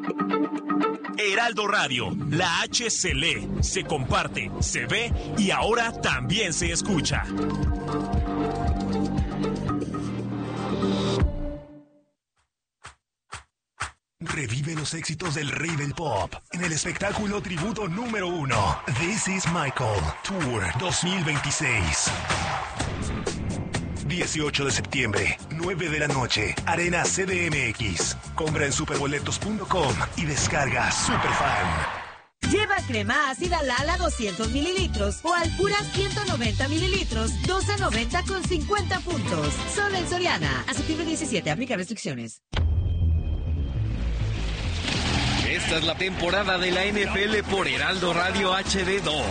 Heraldo Radio, la H se lee, se comparte, se ve y ahora también se escucha. Revive los éxitos del rey del pop en el espectáculo tributo número 1, This is Michael Tour 2026. 18 de septiembre, 9 de la noche, Arena CDMX. Compra en superboletos.com y descarga Superfan. Lleva crema ácida Lala 200 mililitros o Alpura 190 mililitros, 12.90 con 50 puntos. Solo en Soriana. A septiembre 17, aplica restricciones. Esta es la temporada de la NFL por Heraldo Radio HD2.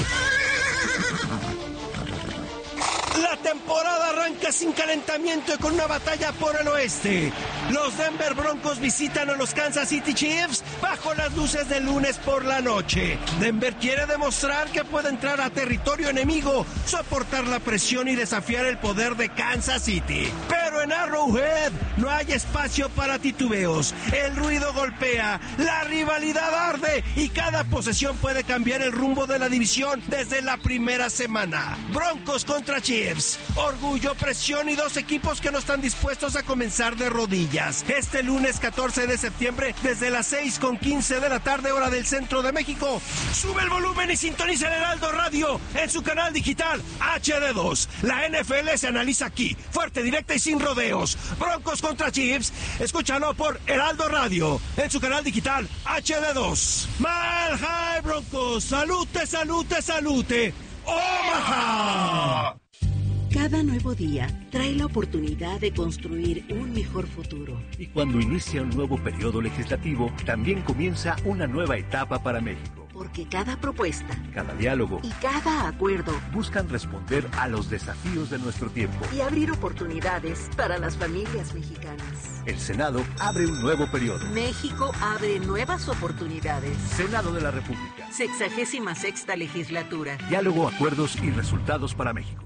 La temporada arranca sin calentamiento y con una batalla por el oeste. Los Denver Broncos visitan a los Kansas City Chiefs bajo las luces del lunes por la noche. Denver quiere demostrar que puede entrar a territorio enemigo, soportar la presión y desafiar el poder de Kansas City. Pero en Arrowhead no hay espacio para titubeos. El ruido golpea, la rivalidad arde y cada posesión puede cambiar el rumbo de la división desde la primera semana. Broncos contra Chiefs. Orgullo, presión y dos equipos que no están dispuestos a comenzar de rodillas. Este lunes 14 de septiembre, desde las 6:15 de la tarde, hora del centro de México. Sube el volumen y sintoniza el Heraldo Radio en su canal digital HD2. La NFL se analiza aquí, fuerte, directa y sin rodeos. Broncos contra Chiefs, escúchalo por Heraldo Radio en su canal digital HD2. Mile High Broncos, salute, salute, salute. ¡Omaha! Cada nuevo día trae la oportunidad de construir un mejor futuro. Y cuando inicia un nuevo periodo legislativo, también comienza una nueva etapa para México. Porque cada propuesta, cada diálogo y cada acuerdo buscan responder a los desafíos de nuestro tiempo y abrir oportunidades para las familias mexicanas. El Senado abre un nuevo periodo. México abre nuevas oportunidades. Senado de la República. 66ª legislatura. Diálogo, acuerdos y resultados para México.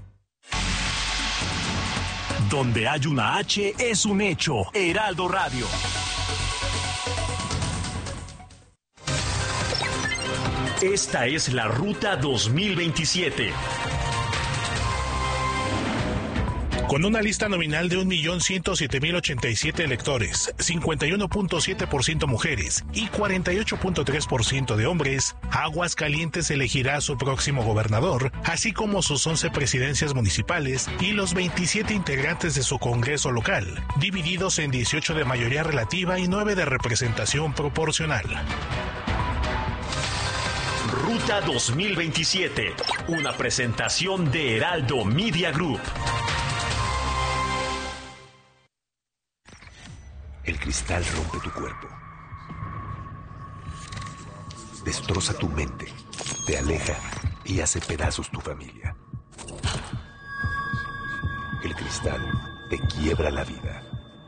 Donde hay una H es un hecho. Heraldo Radio. Esta es la Ruta 2027. Con una lista nominal de 1.107.087 electores, 51.7% mujeres y 48.3% de hombres, Aguascalientes elegirá a su próximo gobernador, así como sus 11 presidencias municipales y los 27 integrantes de su Congreso local, divididos en 18 de mayoría relativa y 9 de representación proporcional. Ruta 2027, una presentación de Heraldo Media Group. El cristal rompe tu cuerpo, destroza tu mente, te aleja y hace pedazos tu familia. El cristal te quiebra la vida.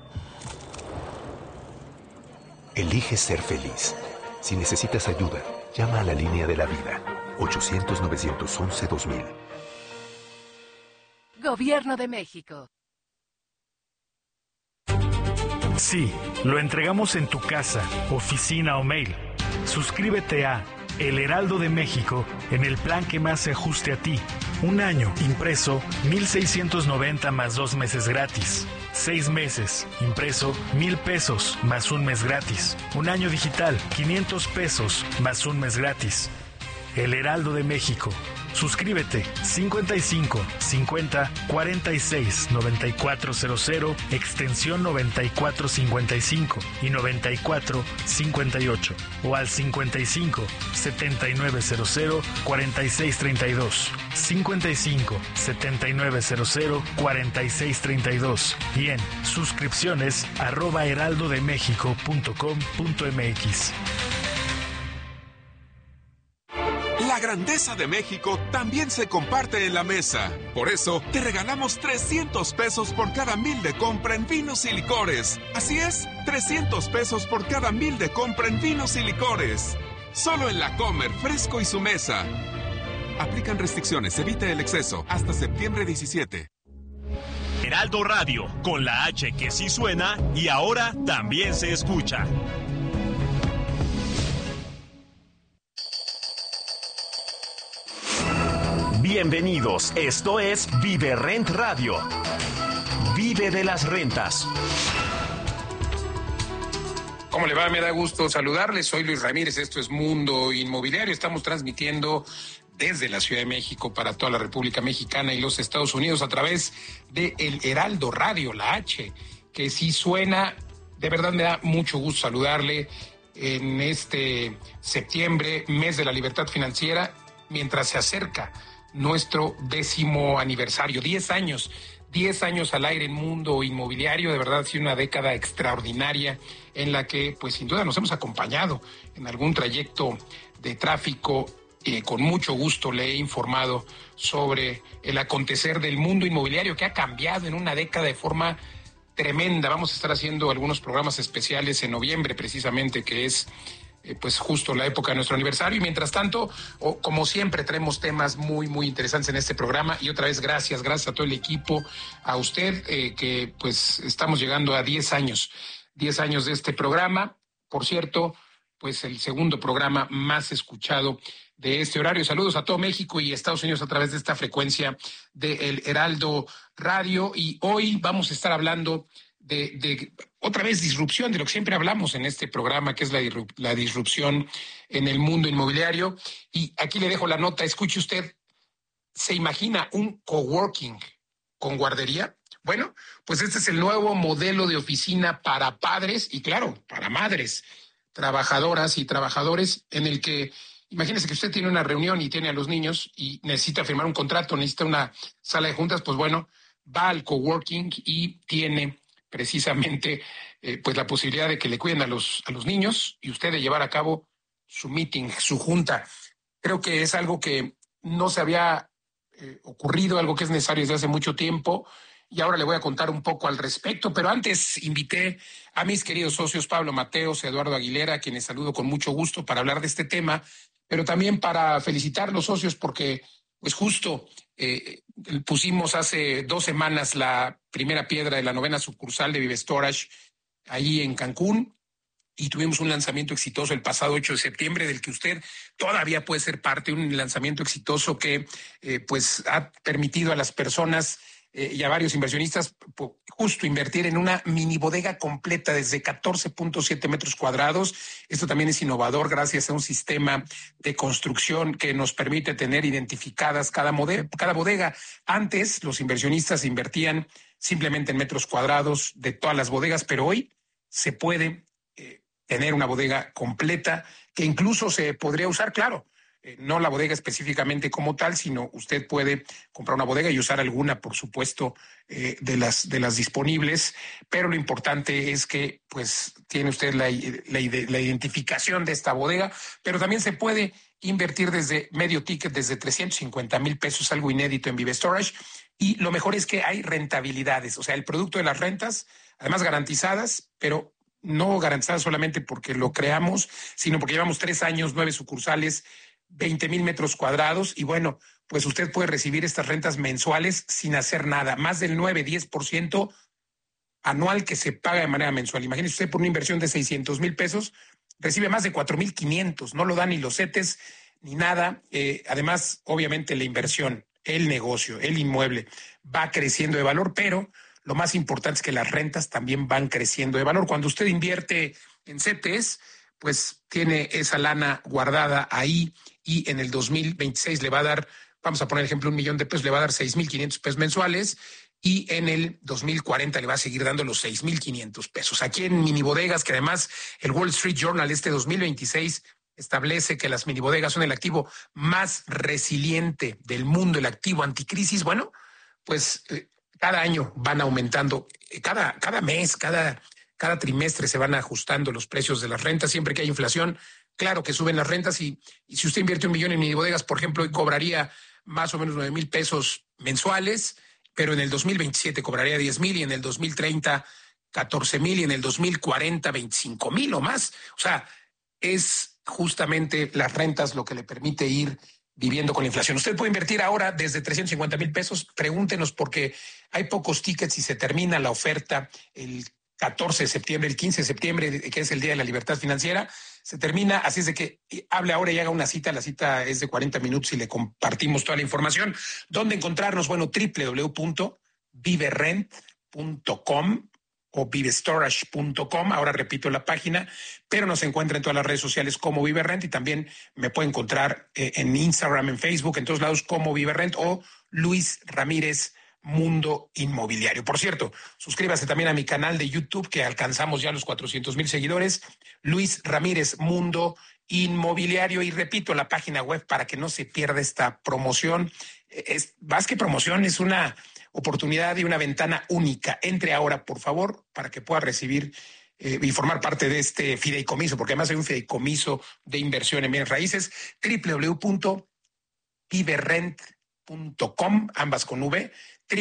Elige ser feliz. Si necesitas ayuda, llama a la línea de la vida, 800-911-2000. Gobierno de México. Sí, lo entregamos en tu casa, oficina o mail. Suscríbete a El Heraldo de México en el plan que más se ajuste a ti. Un año, impreso, 1,690 más 2 meses gratis. 6 meses, impreso, 1,000 pesos más 1 mes gratis. Un año digital, 500 pesos más 1 mes gratis. El Heraldo de México. Suscríbete 55 50 46 9400 extensión 9455 y 9458 o al 55 7900 4632 55 7900 4632 y en suscripciones @heraldodemexico.com.mx. La grandeza de México también se comparte en la mesa. Por eso, te regalamos 300 pesos por cada 1,000 de compra en vinos y licores. Así es, 300 pesos por cada 1,000 de compra en vinos y licores. Solo en La Comer, Fresco y Su Mesa. Aplican restricciones, evita el exceso. Hasta septiembre 17. Heraldo Radio, con la H que sí suena y ahora también se escucha. Bienvenidos, esto es Vive Rent Radio. Vive de las rentas. ¿Cómo le va? Me da gusto saludarles. Soy Luis Ramírez, esto es Mundo Inmobiliario. Estamos transmitiendo desde la Ciudad de México para toda la República Mexicana y los Estados Unidos a través de El Heraldo Radio, la H, que sí suena. De verdad me da mucho gusto saludarle en este septiembre, mes de la libertad financiera, mientras se acerca nuestro 10º aniversario, 10 años al aire en Mundo Inmobiliario. De verdad ha sido una década extraordinaria en la que, pues sin duda, nos hemos acompañado en algún trayecto de tráfico. Con mucho gusto le he informado sobre el acontecer del mundo inmobiliario, que ha cambiado en una década de forma tremenda. Vamos a estar haciendo algunos programas especiales en noviembre, precisamente, que es pues justo la época de nuestro aniversario. Y mientras tanto, como siempre, traemos temas muy, muy interesantes en este programa. Y otra vez, gracias a todo el equipo, a usted, que pues estamos llegando a 10 años de este programa. Por cierto, pues el segundo programa más escuchado de este horario. Saludos a todo México y Estados Unidos a través de esta frecuencia de El Heraldo Radio. Y hoy vamos a estar hablando de otra vez disrupción, de lo que siempre hablamos en este programa, que es la disrupción en el mundo inmobiliario. Y aquí le dejo la nota, escuche usted. ¿Se imagina un coworking con guardería? Bueno, pues este es el nuevo modelo de oficina para padres y, claro, para madres, trabajadoras y trabajadores, en el que imagínese que usted tiene una reunión y tiene a los niños y necesita firmar un contrato, necesita una sala de juntas. Pues bueno, va al coworking y tiene precisamente pues la posibilidad de que le cuiden a los niños y usted de llevar a cabo su meeting, su junta. Creo que es algo que no se había ocurrido, algo que es necesario desde hace mucho tiempo, y ahora le voy a contar un poco al respecto. Pero antes invité a mis queridos socios Pablo Mateos, Eduardo Aguilera, a quienes saludo con mucho gusto para hablar de este tema, pero también para felicitar a los socios porque pues justo pusimos hace 2 semanas la primera piedra de la 9ª sucursal de Vive Storage allí en Cancún, y tuvimos un lanzamiento exitoso el pasado 8 de septiembre, del que usted todavía puede ser parte, un lanzamiento exitoso que pues ha permitido a las personas y a varios inversionistas justo invertir en una mini bodega completa desde 14.7 metros cuadrados. Esto también es innovador gracias a un sistema de construcción que nos permite tener identificadas cada bodega. Antes los inversionistas invertían simplemente en metros cuadrados de todas las bodegas, pero hoy se puede tener una bodega completa que incluso se podría usar, claro, no la bodega específicamente como tal, sino usted puede comprar una bodega y usar alguna, por supuesto, de las disponibles, pero lo importante es que pues tiene usted la identificación de esta bodega, pero también se puede invertir desde medio ticket, desde 350,000 pesos, algo inédito en Vive Storage, y lo mejor es que hay rentabilidades, o sea, el producto de las rentas, además garantizadas, pero no garantizadas solamente porque lo creamos, sino porque llevamos 3 años, 9 sucursales, 20,000 metros cuadrados, y bueno, pues usted puede recibir estas rentas mensuales sin hacer nada, más del 9-10% anual que se paga de manera mensual. Imagínese usted, por una inversión de 600,000 pesos, recibe más de 4,500, no lo dan ni los CETES ni nada. Además, obviamente la inversión, el negocio, el inmueble va creciendo de valor, pero lo más importante es que las rentas también van creciendo de valor. Cuando usted invierte en CETES, pues tiene esa lana guardada ahí, y en el 2026 le va a dar, vamos a poner ejemplo, $1,000,000, le va a dar 6,500 pesos mensuales, y en el 2040 le va a seguir dando los 6,500 pesos. Aquí en minibodegas, que además el Wall Street Journal este 2026 establece que las minibodegas son el activo más resiliente del mundo, el activo anticrisis. Bueno, pues cada año van aumentando, cada mes, cada trimestre se van ajustando los precios de las rentas. Siempre que hay inflación, claro que suben las rentas, y si usted invierte $1,000,000 en minibodegas, por ejemplo, hoy cobraría más o menos 9,000 pesos mensuales, pero en el 2027 cobraría 10,000, y en el 2030 14,000, y en el 2040 25,000 o más. O sea, es justamente las rentas lo que le permite ir viviendo con la inflación. Usted puede invertir ahora desde 350,000 pesos. Pregúntenos, porque hay pocos tickets y se termina la oferta el 14 de septiembre, el 15 de septiembre, que es el Día de la Libertad Financiera. se termina, así es de que hable ahora y haga una cita. La cita es de 40 minutos y le compartimos toda la información. ¿Dónde encontrarnos? Bueno, www.viverent.com o vivestorage.com, ahora repito la página, pero nos encuentra en todas las redes sociales como Viverent y también me puede encontrar en Instagram, en Facebook, en todos lados como Viverent o Luis Ramírez Mundo Inmobiliario. Por cierto, suscríbase también a mi canal de YouTube, que alcanzamos ya los 400,000 seguidores, Luis Ramírez Mundo Inmobiliario, y repito la página web para que no se pierda esta promoción. Más que promoción, es una oportunidad y una ventana única. Entre ahora, por favor, para que pueda recibir y formar parte de este fideicomiso, porque además hay un fideicomiso de inversión en bienes raíces, www.viverent.com, ambas con V,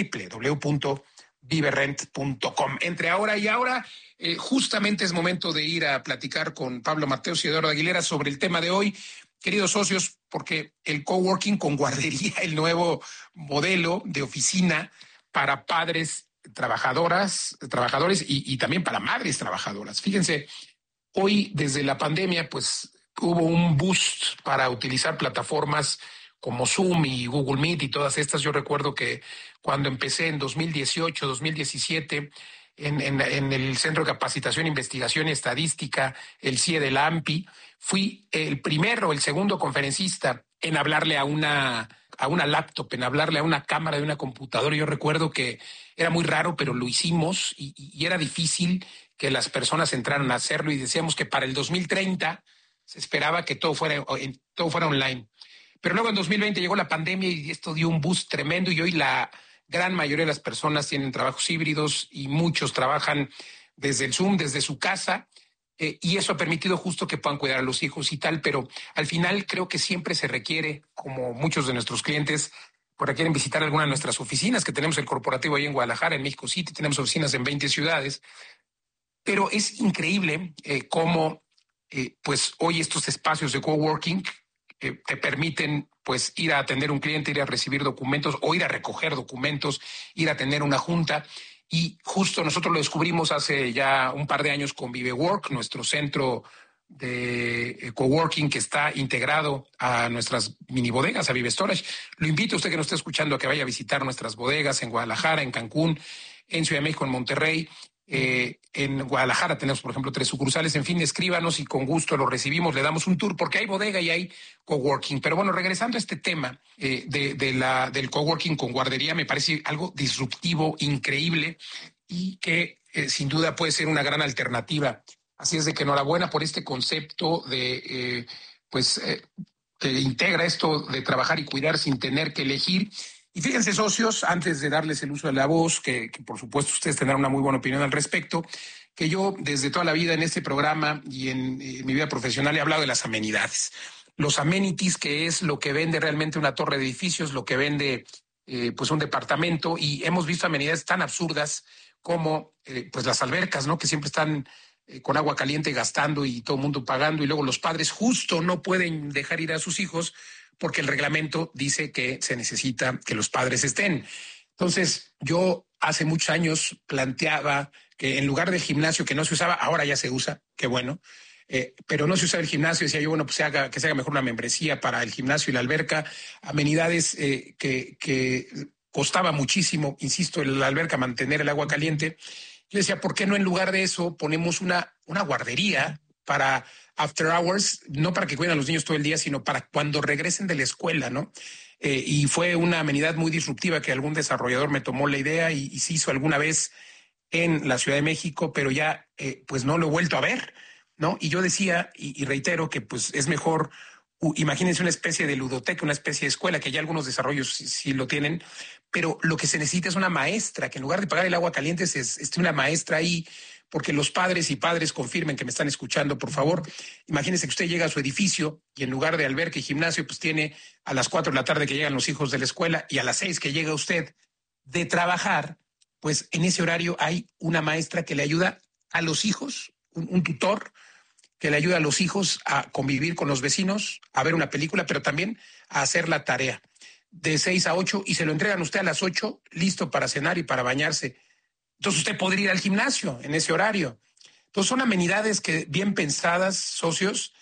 www.viverent.com. Entre ahora y ahora, justamente es momento de ir a platicar con Pablo Mateos y Eduardo Aguilera sobre el tema de hoy. Queridos socios, porque el coworking con guardería, el nuevo modelo de oficina para padres trabajadores y también para madres trabajadoras. Fíjense, hoy desde la pandemia pues hubo un boost para utilizar plataformas como Zoom y Google Meet y todas estas. Yo recuerdo que cuando empecé en 2018, 2017, en el Centro de Capacitación, Investigación y Estadística, el CIE de la AMPI, fui el primero o el segundo conferencista en hablarle a una laptop, en hablarle a una cámara de una computadora. Yo recuerdo que era muy raro, pero lo hicimos y era difícil que las personas entraran a hacerlo, y decíamos que para el 2030 se esperaba que todo fuera online. Pero luego en 2020 llegó la pandemia y esto dio un boost tremendo, y hoy la gran mayoría de las personas tienen trabajos híbridos y muchos trabajan desde el Zoom, desde su casa, y eso ha permitido justo que puedan cuidar a los hijos y tal, pero al final creo que siempre se requiere, como muchos de nuestros clientes, pues requieren visitar alguna de nuestras oficinas, que tenemos el corporativo ahí en Guadalajara, en México City, tenemos oficinas en 20 ciudades, pero es increíble cómo pues hoy estos espacios de coworking te permiten pues ir a atender un cliente, ir a recibir documentos o ir a recoger documentos, ir a tener una junta. Y justo nosotros lo descubrimos hace ya un par de años con ViveWork, nuestro centro de coworking que está integrado a nuestras mini bodegas, a Vive Storage. Lo invito a usted que nos esté escuchando a que vaya a visitar nuestras bodegas en Guadalajara, en Cancún, en Ciudad de México, en Monterrey. En Guadalajara tenemos, por ejemplo, 3 sucursales. En fin, escríbanos y con gusto lo recibimos, le damos un tour, porque hay bodega y hay coworking. Pero bueno, regresando a este tema del coworking con guardería, me parece algo disruptivo, increíble, y que sin duda puede ser una gran alternativa. Así es de que enhorabuena por este concepto de que integra esto de trabajar y cuidar sin tener que elegir. Y fíjense, socios, antes de darles el uso de la voz, que por supuesto ustedes tendrán una muy buena opinión al respecto, que yo desde toda la vida en este programa y en mi vida profesional he hablado de las amenidades. Los amenities, que es lo que vende realmente una torre de edificios, lo que vende pues un departamento, y hemos visto amenidades tan absurdas como pues las albercas, ¿no? Que siempre están con agua caliente gastando y todo el mundo pagando, y luego los padres justo no pueden dejar ir a sus hijos porque el reglamento dice que se necesita que los padres estén. Entonces, yo hace muchos años planteaba que en lugar del gimnasio, que no se usaba, ahora ya se usa, qué bueno, pero no se usaba el gimnasio, decía yo, bueno, pues que se haga mejor una membresía para el gimnasio y la alberca, amenidades que costaba muchísimo, insisto, en la alberca mantener el agua caliente. Yo decía, ¿por qué no en lugar de eso ponemos una guardería para after hours, no para que cuiden a los niños todo el día, sino para cuando regresen de la escuela, ¿no? Y fue una amenidad muy disruptiva que algún desarrollador me tomó la idea y se hizo alguna vez en la Ciudad de México, pero ya pues no lo he vuelto a ver, ¿no? Y yo decía, y reitero, que pues es mejor, imagínense una especie de ludoteca, una especie de escuela, que ya algunos desarrollos sí lo tienen, pero lo que se necesita es una maestra, que en lugar de pagar el agua caliente esté una maestra ahí, porque los padres y padres confirmen que me están escuchando, por favor. Imagínense que usted llega a su edificio y en lugar de alberca y gimnasio, pues tiene a las 4 de la tarde que llegan los hijos de la escuela y a las 6 que llega usted de trabajar, pues en ese horario hay una maestra que le ayuda a los hijos, un tutor que le ayuda a los hijos a convivir con los vecinos, a ver una película, pero también a hacer la tarea de 6 a 8, y se lo entregan a usted a las 8, listo para cenar y para bañarse. Entonces usted podría ir al gimnasio en ese horario. Entonces son amenidades que, bien pensadas, socios,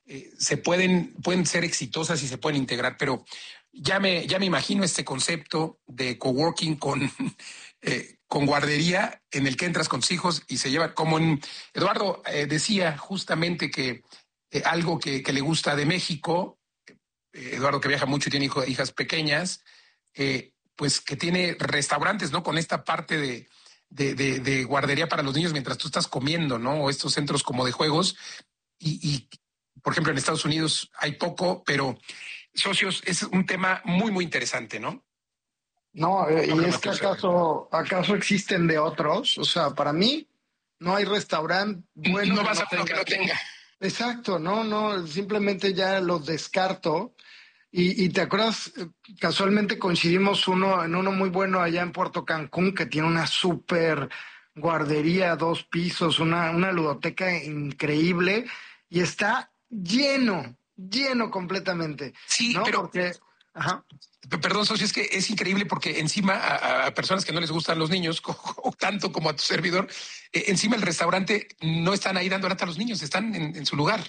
pueden ser exitosas y se pueden integrar, pero ya me imagino este concepto de coworking con guardería en el que entras con tus hijos y se lleva, como Eduardo decía justamente que algo que le gusta de México, Eduardo que viaja mucho y tiene hijas pequeñas, pues que tiene restaurantes, ¿no? Con esta parte de guardería para los niños mientras tú estás comiendo, ¿no? O estos centros como de juegos y por ejemplo, en Estados Unidos hay poco, pero socios, es un tema muy, muy interesante, ¿no? No, y es que ¿acaso existen de otros? O sea, para mí no hay restaurante bueno. No vas a uno que no tenga. Exacto, no, simplemente ya los descarto. Y te acuerdas, casualmente coincidimos en uno muy bueno allá en Puerto Cancún, que tiene una súper guardería, 2 pisos, una ludoteca increíble, y está lleno completamente. Sí, ¿no? pero... Porque, ajá. Perdón, socio, es que es increíble porque encima a personas que no les gustan los niños, tanto como a tu servidor, encima el restaurante no están ahí dando lata a los niños, están en su lugar.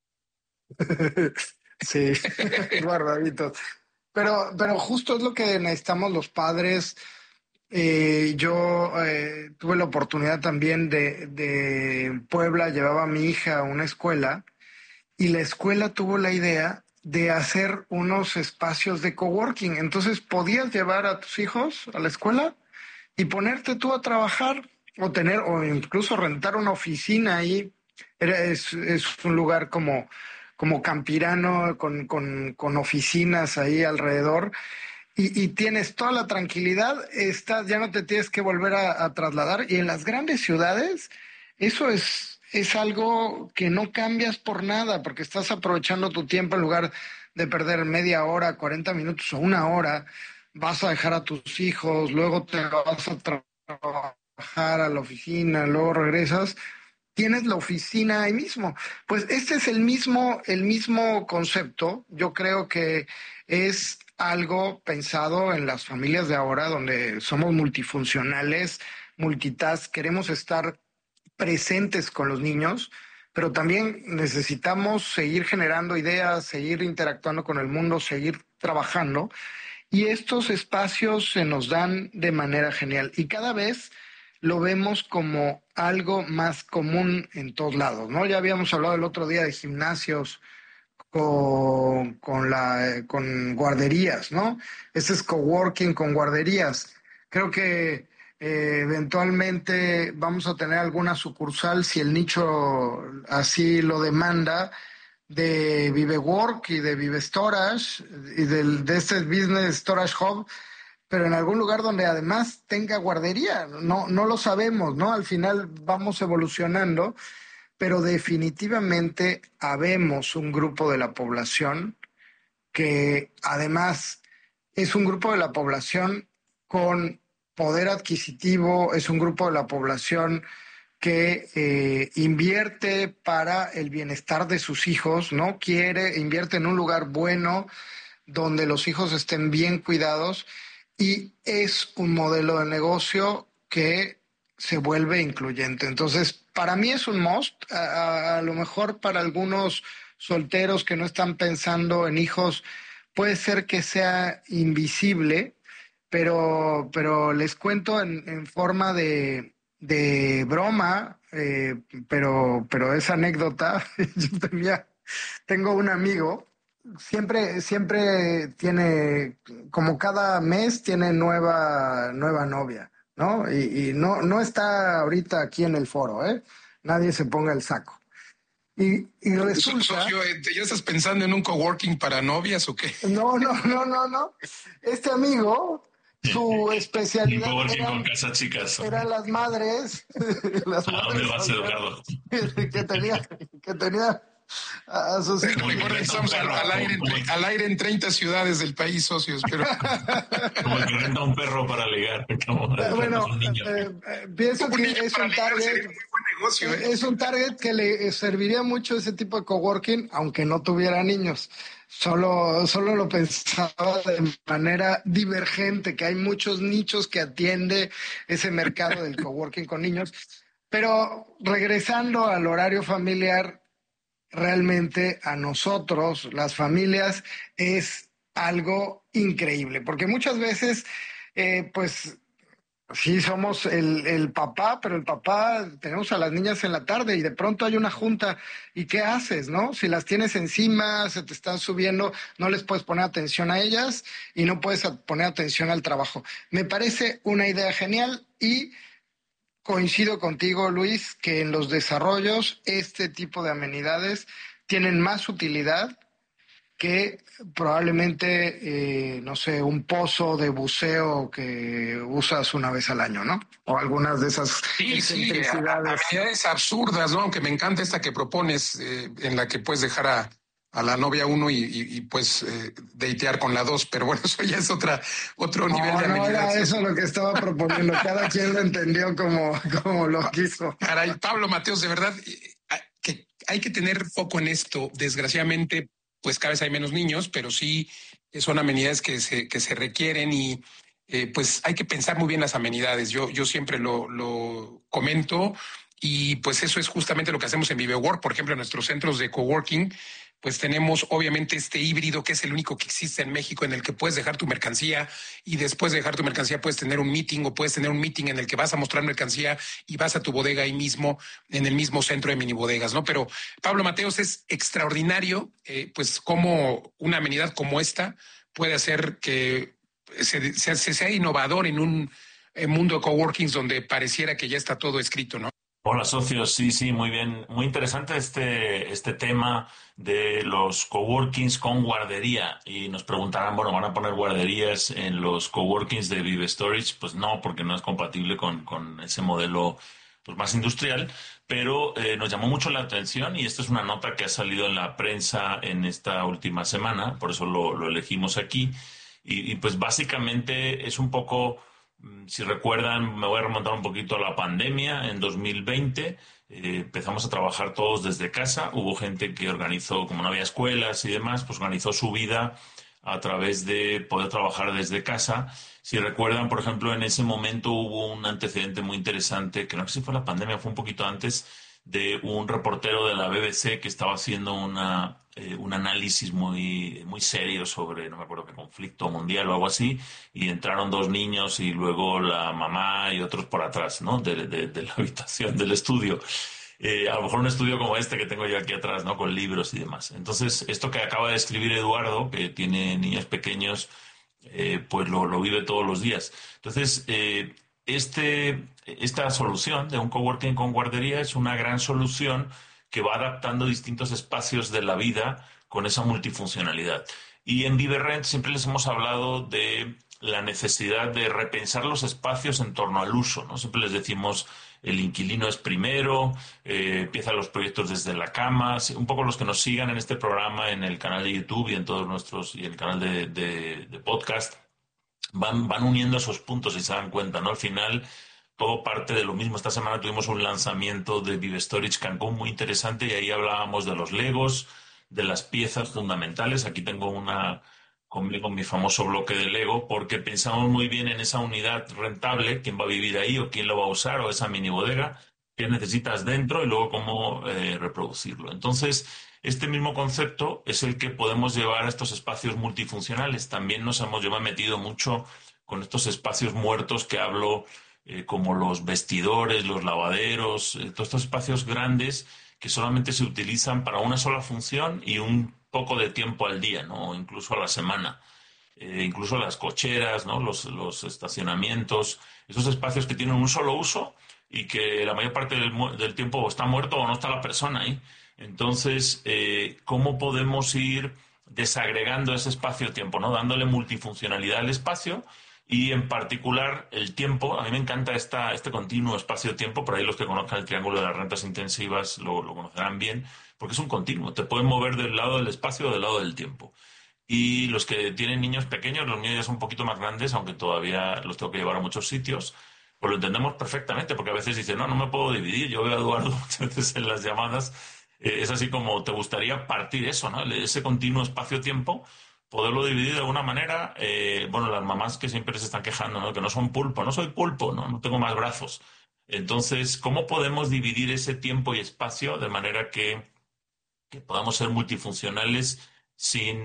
Sí, guardaditos. Pero justo es lo que necesitamos los padres. Yo tuve la oportunidad también de Puebla, llevaba a mi hija a una escuela y la escuela tuvo la idea de hacer unos espacios de coworking. Entonces podías llevar a tus hijos a la escuela y ponerte tú a trabajar o incluso rentar una oficina ahí. Es un lugar como campirano con oficinas ahí alrededor. Y tienes toda la tranquilidad, ya no te tienes que volver a trasladar. Y en las grandes ciudades, eso es algo que no cambias por nada, porque estás aprovechando tu tiempo en lugar de perder media hora, 40 minutos o 1 hora. Vas a dejar a tus hijos, luego te vas a trabajar a la oficina, luego regresas. Tienes la oficina ahí mismo. Pues este es el mismo concepto. Yo creo que es algo pensado en las familias de ahora, donde somos multifuncionales, multitask, queremos estar presentes con los niños, pero también necesitamos seguir generando ideas, seguir interactuando con el mundo, seguir trabajando. Y estos espacios se nos dan de manera genial. Y cada vez lo vemos como algo más común en todos lados, ¿no? Ya habíamos hablado el otro día de gimnasios con guarderías, ¿no? Este es coworking con guarderías. Creo que eventualmente vamos a tener alguna sucursal, si el nicho así lo demanda, de ViveWork y de Vive Storage y de este Business Storage Hub, pero en algún lugar donde además tenga guardería. No lo sabemos, ¿no? Al final vamos evolucionando, pero definitivamente habemos un grupo de la población que además es un grupo de la población con poder adquisitivo, es un grupo de la población que invierte para el bienestar de sus hijos, ¿no? Invierte en un lugar bueno donde los hijos estén bien cuidados. Y es un modelo de negocio que se vuelve incluyente. Entonces, para mí es un must. A lo mejor para algunos solteros que no están pensando en hijos, puede ser que sea invisible, pero les cuento en forma de broma, pero es anécdota. Yo tengo un amigo. Siempre tiene, como cada mes tiene nueva novia, ¿no? Y no está ahorita aquí en el foro, ¿eh? Nadie se ponga el saco. Y resulta... Socio, ¿ya estás pensando en un coworking para novias o qué? No. Este amigo, su especialidad eran las madres. Las madres que tenía a sus hijos. Recuerden, estamos al aire en 30 ciudades del país, socios, pero... Como el que renta un perro para ligar. Bueno, pienso que es un target, negocio, ¿eh? Es un target que le serviría mucho ese tipo de coworking, aunque no tuviera niños. Solo lo pensaba de manera divergente, que hay muchos nichos que atiende ese mercado del coworking con niños. Pero regresando al horario familiar, realmente a nosotros, las familias, es algo increíble, porque muchas veces, pues, sí, somos el papá, pero el papá, tenemos a las niñas en la tarde y de pronto hay una junta. ¿Y qué haces, no? Si las tienes encima, se te están subiendo, no les puedes poner atención a ellas y no puedes poner atención al trabajo. Me parece una idea genial y coincido contigo, Luis, que en los desarrollos este tipo de amenidades tienen más utilidad que probablemente, no sé, un pozo de buceo que usas una vez al año, ¿no? O algunas de esas excentricidades. Amenidades absurdas, ¿no? Aunque me encanta esta que propones, en la que puedes dejar a la novia 1 y pues datear con la 2, pero bueno, eso ya es otro nivel de amenidades. No era eso lo que estaba proponiendo, cada quien lo entendió como lo quiso. Caray, Pablo Mateos, de verdad, que hay que tener foco en esto, desgraciadamente, pues cada vez hay menos niños, pero sí son amenidades que se requieren y pues hay que pensar muy bien las amenidades. Yo siempre lo comento y pues eso es justamente lo que hacemos en ViveWork. Por ejemplo, en nuestros centros de coworking, pues tenemos obviamente este híbrido que es el único que existe en México en el que puedes dejar tu mercancía y después de dejar tu mercancía puedes tener un meeting o puedes tener un meeting en el que vas a mostrar mercancía y vas a tu bodega ahí mismo, en el mismo centro de mini bodegas, ¿no? Pero Pablo Mateos, es extraordinario, pues cómo una amenidad como esta puede hacer que se sea innovador en un mundo de coworkings donde pareciera que ya está todo escrito, ¿no? Hola socios, sí, muy bien. Muy interesante este tema de los coworkings con guardería. Y nos preguntarán, bueno, ¿van a poner guarderías en los coworkings de Vive Storage? Pues no, porque no es compatible con ese modelo pues más industrial. Pero nos llamó mucho la atención y esta es una nota que ha salido en la prensa en esta última semana, por eso lo elegimos aquí. Y pues básicamente es un poco... Si recuerdan, me voy a remontar un poquito a la pandemia. En 2020 empezamos a trabajar todos desde casa. Hubo gente que organizó, como no había escuelas y demás, pues organizó su vida a través de poder trabajar desde casa. Si recuerdan, por ejemplo, en ese momento hubo un antecedente muy interesante, que no sé si fue la pandemia, fue un poquito antes, de un reportero de la BBC que estaba haciendo un análisis muy serio sobre, no me acuerdo qué conflicto mundial o algo así, y entraron 2 niños y luego la mamá y otros por atrás, ¿no? de la habitación del estudio. A lo mejor un estudio como este que tengo yo aquí atrás, ¿no? Con libros y demás. Entonces, esto que acaba de escribir Eduardo, que tiene niños pequeños, pues lo vive todos los días. Entonces, esta solución de un coworking con guardería es una gran solución que va adaptando distintos espacios de la vida con esa multifuncionalidad. Y en ViveRent siempre les hemos hablado de la necesidad de repensar los espacios en torno al uso, ¿no? Siempre les decimos el inquilino es primero, empiezan los proyectos desde la cama. Un poco los que nos sigan en este programa, en el canal de YouTube y en todos nuestros, y el canal de podcast, van uniendo esos puntos y se dan cuenta, ¿no? Al final todo parte de lo mismo. Esta semana tuvimos un lanzamiento de Vive Storage Cancún muy interesante y ahí hablábamos de los Legos, de las piezas fundamentales. Aquí tengo conmigo mi famoso bloque de Lego, porque pensamos muy bien en esa unidad rentable, quién va a vivir ahí o quién lo va a usar, o esa mini bodega, qué necesitas dentro y luego cómo reproducirlo. Entonces, este mismo concepto es el que podemos llevar a estos espacios multifuncionales. También nos hemos metido mucho con estos espacios muertos que hablo, como los vestidores, los lavaderos, todos estos espacios grandes que solamente se utilizan para una sola función y un poco de tiempo al día, ¿no? Incluso a la semana. Incluso las cocheras, ¿no? Los estacionamientos, esos espacios que tienen un solo uso y que la mayor parte del tiempo está muerto o no está la persona ahí. Entonces, ¿cómo podemos ir desagregando ese espacio-tiempo, ¿no? Dándole multifuncionalidad al espacio y, en particular, el tiempo. A mí me encanta este continuo espacio-tiempo. Por ahí los que conozcan el triángulo de las rentas intensivas lo conocerán bien, porque es un continuo. Te pueden mover del lado del espacio o del lado del tiempo. Y los que tienen niños pequeños, los niños ya son un poquito más grandes, aunque todavía los tengo que llevar a muchos sitios, pues lo entendemos perfectamente, porque a veces dicen, no me puedo dividir. Yo veo a Eduardo muchas veces en las llamadas. Es así como te gustaría partir eso, ¿no? Ese continuo espacio-tiempo, poderlo dividir de alguna manera. Las mamás que siempre se están quejando, ¿no? Que no son pulpo. No soy pulpo, no tengo más brazos. Entonces, ¿cómo podemos dividir ese tiempo y espacio de manera que que podamos ser multifuncionales sin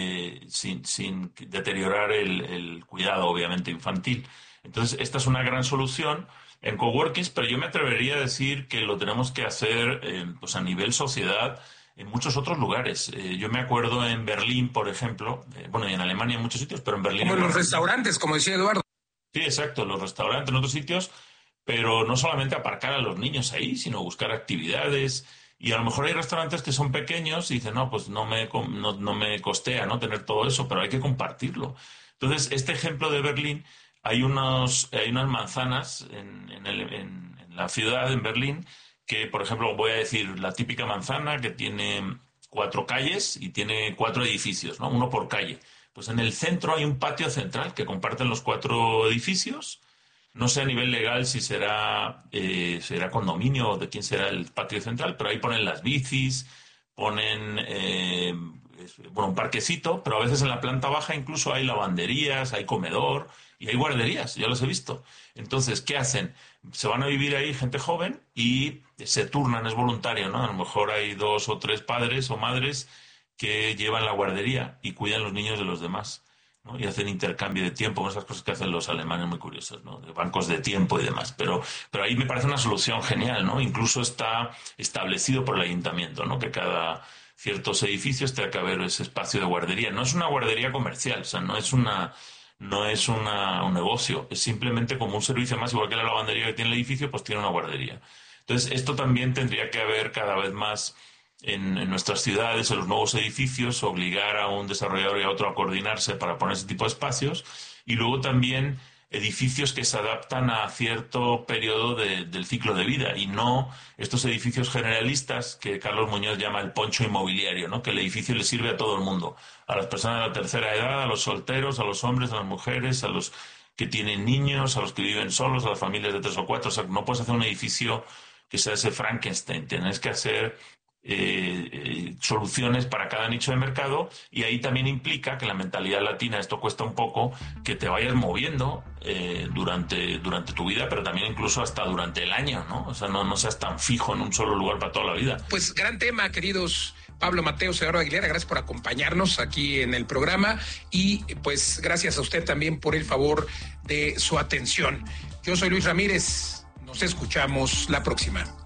deteriorar el cuidado, obviamente, infantil. Entonces, esta es una gran solución en coworkings, pero yo me atrevería a decir que lo tenemos que hacer pues a nivel sociedad en muchos otros lugares. Yo me acuerdo en Berlín, por ejemplo, y en Alemania en muchos sitios, pero en Berlín... Como en los restaurantes, como decía Eduardo. Sí, exacto, los restaurantes en otros sitios, pero no solamente aparcar a los niños ahí, sino buscar actividades. Y a lo mejor hay restaurantes que son pequeños y dicen, no, pues no me costea, ¿no?, tener todo eso, pero hay que compartirlo. Entonces, este ejemplo de Berlín, hay unas manzanas en la ciudad, en Berlín, que, por ejemplo, voy a decir la típica manzana que tiene 4 calles y tiene 4 edificios, ¿no?, uno por calle. Pues en el centro hay un patio central que comparten los 4 edificios. No sé a nivel legal si será condominio o de quién será el patio central, pero ahí ponen las bicis, ponen un parquecito, pero a veces en la planta baja incluso hay lavanderías, hay comedor y hay guarderías, yo los he visto. Entonces, ¿qué hacen? Se van a vivir ahí gente joven y se turnan, es voluntario, ¿no? A lo mejor hay 2 o 3 padres o madres que llevan la guardería y cuidan los niños de los demás, ¿no? Y hacen intercambio de tiempo, esas cosas que hacen los alemanes muy curiosas, ¿no?, de bancos de tiempo y demás. Pero ahí me parece una solución genial, ¿no? Incluso está establecido por el ayuntamiento, ¿no?, que cada ciertos edificios tenga que haber ese espacio de guardería. No es una guardería comercial, o sea, no es un negocio, es simplemente como un servicio más, igual que la lavandería que tiene el edificio, pues tiene una guardería. Entonces, esto también tendría que haber cada vez más en nuestras ciudades, en los nuevos edificios, obligar a un desarrollador y a otro a coordinarse para poner ese tipo de espacios, y luego también edificios que se adaptan a cierto periodo del ciclo de vida, y no estos edificios generalistas que Carlos Muñoz llama el poncho inmobiliario, ¿no?, que el edificio le sirve a todo el mundo, a las personas de la tercera edad, a los solteros, a los hombres, a las mujeres, a los que tienen niños, a los que viven solos, a las familias de 3 o 4. O sea, no puedes hacer un edificio que sea ese Frankenstein, tienes que hacer soluciones para cada nicho de mercado, y ahí también implica que la mentalidad latina, esto cuesta un poco, que te vayas moviendo durante tu vida, pero también incluso hasta durante el año, ¿no? O sea, no seas tan fijo en un solo lugar para toda la vida. Pues gran tema, queridos Pablo Mateos, Eduardo Aguilera, gracias por acompañarnos aquí en el programa, y pues gracias a usted también por el favor de su atención. Yo soy Luis Ramírez, nos escuchamos la próxima.